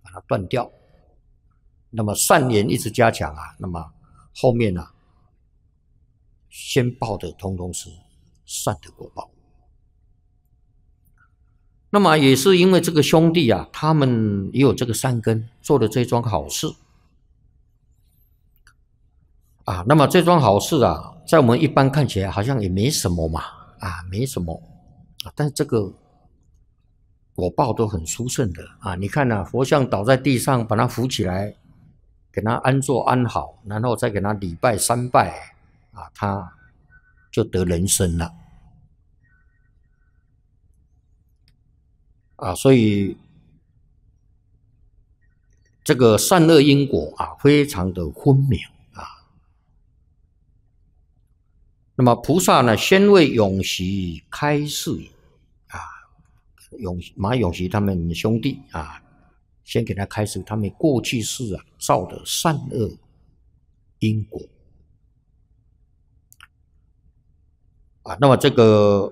把它断掉。那么善缘一直加强啊，那么后面啊，先报的通通是善的果报。那么也是因为这个兄弟啊，他们也有这个善根，做了这桩好事啊。那么这桩好事啊，在我们一般看起来好像也没什么嘛，啊，没什么啊，但是这个果报都很殊胜的啊。你看啊，佛像倒在地上，把它扶起来，给他安坐安好，然后再给他礼拜三拜啊，他就得人身了啊。所以这个善恶因果啊，非常的分明啊。那么菩萨呢，先为永熙开示啊，马永熙他们兄弟啊，先给他开示他们过去世啊造的善恶因果啊。那么这个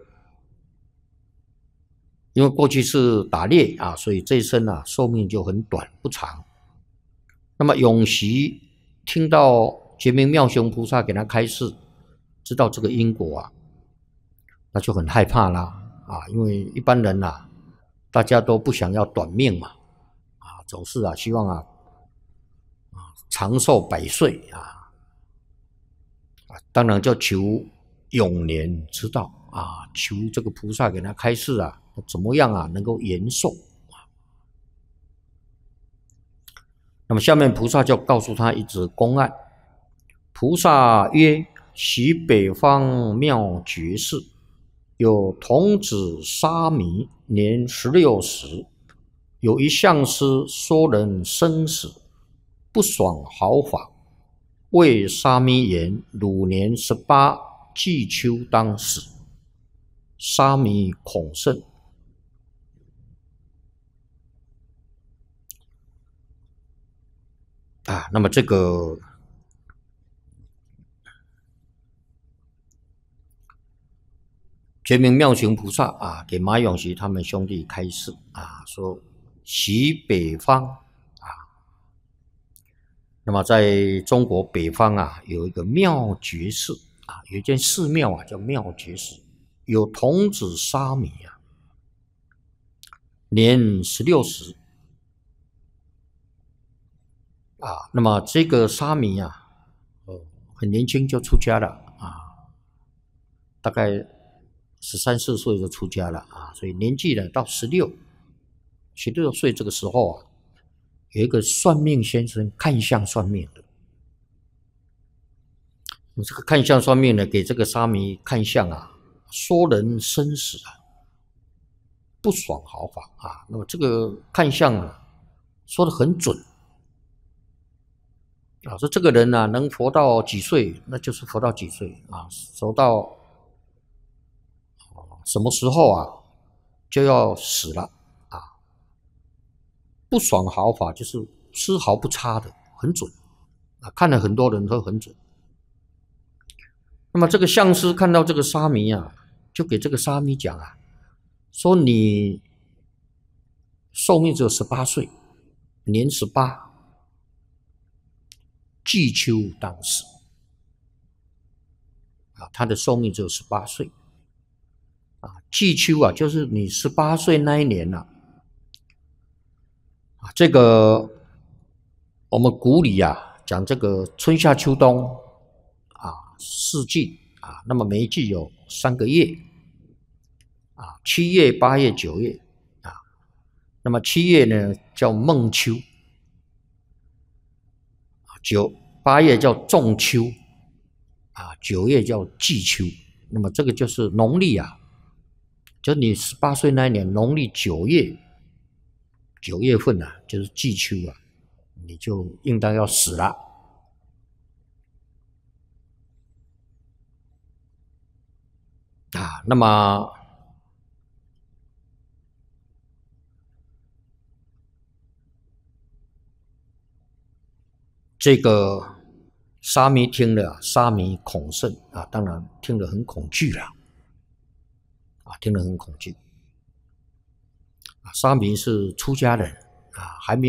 因为过去是打猎啊，所以这一生啊寿命就很短不长。那么永熙听到觉明妙雄菩萨给他开示，知道这个因果啊，那就很害怕啦啊，因为一般人啊，大家都不想要短命嘛啊，总是啊希望啊长寿百岁啊，当然就求永年之道啊，求这个菩萨给他开示啊，怎么样啊能够延寿。那么下面菩萨就告诉他一则公案。菩萨曰：昔北方妙觉寺，有童子沙弥，年16时，有一相师说人生死，不爽毫发，谓沙弥言：汝年18，季秋当死。沙弥恐甚。啊，那么这个觉明妙行菩萨啊，给马永熙他们兄弟开示啊，说习北方啊，那么在中国北方啊，有一个妙觉寺啊，有一间寺庙啊，叫妙觉寺，有童子沙弥啊，年16时。啊，那么这个沙弥啊，很年轻就出家了啊，大概13、14岁就出家了啊，所以年纪呢到16岁这个时候啊，有一个算命先生看相算命的，这个看相算命呢，给这个沙弥看相啊，说人生死啊，不爽毫发啊，那么这个看相啊，说得很准。啊，说这个人啊，能活到几岁，那就是活到几岁啊，活到什么时候啊，就要死了啊，不爽毫发，就是丝毫不差的，很准啊，看了很多人都很准。那么这个相师看到这个沙弥啊，就给这个沙弥讲啊，说你寿命只有18岁，年18。季秋当死啊，他的寿命只有18岁啊。季秋啊，就是你18岁那一年啊，这个我们古里啊讲这个春夏秋冬啊4季啊，那么每一季有3个月啊，7月、8月、9月啊。那么7月呢叫孟秋。8月叫仲秋啊，9月叫季秋。那么这个就是农历啊，就你18岁那一年农历9月份啊，就是季秋啊，你就应当要死了啊。那么这个沙弥听了，沙弥恐甚啊，当然听了很恐惧了啊，听了很恐惧啊。沙弥是出家人啊，还没有